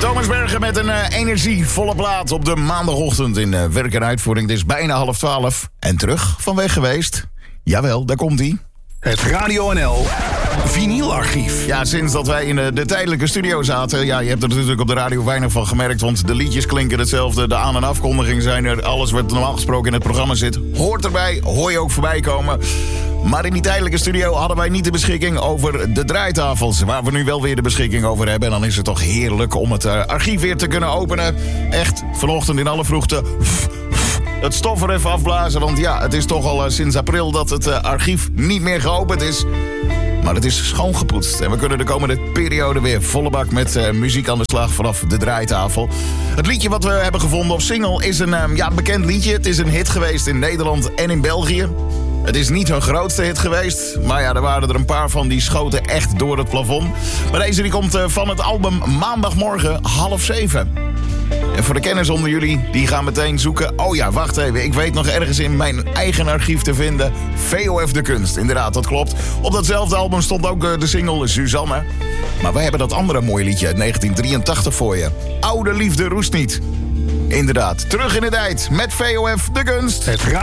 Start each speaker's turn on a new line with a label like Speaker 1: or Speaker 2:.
Speaker 1: Thomas Bergen met een energievolle plaat op de maandagochtend in werk en uitvoering. Het is bijna 11:30 en terug van weg geweest. Jawel, daar komt hij.
Speaker 2: Het Radio NL Vinylarchief.
Speaker 1: Ja, sinds dat wij in de tijdelijke studio zaten... Ja, je hebt er natuurlijk op de radio weinig van gemerkt... want de liedjes klinken hetzelfde, de aan- en afkondiging zijn er... alles wat normaal gesproken in het programma zit, hoort erbij, hoor je ook voorbij komen... Maar in die tijdelijke studio hadden wij niet de beschikking over de draaitafels... waar we nu wel weer de beschikking over hebben. En dan is het toch heerlijk om het archief weer te kunnen openen. Echt, vanochtend in alle vroegte... het stof er even afblazen, want ja, het is toch al sinds april... dat het archief niet meer geopend is... Maar het is schoongepoetst en we kunnen de komende periode weer volle bak met muziek aan de slag vanaf de draaitafel. Het liedje wat we hebben gevonden op single is een bekend liedje. Het is een hit geweest in Nederland en in België. Het is niet hun grootste hit geweest, maar ja, er waren er een paar van die schoten echt door het plafond. Maar deze die komt van het album Maandagmorgen 6:30. En voor de kenners onder jullie, die gaan meteen zoeken... Oh ja, wacht even, ik weet nog ergens in mijn eigen archief te vinden... VOF de Kunst, inderdaad, dat klopt. Op datzelfde album stond ook de single Suzanne. Maar wij hebben dat andere mooie liedje uit 1983 voor je. Oude liefde roest niet. Inderdaad, terug in de tijd met VOF de Kunst.